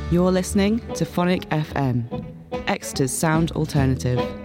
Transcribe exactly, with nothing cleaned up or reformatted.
You're listening to Phonic F M, Exeter's sound alternative.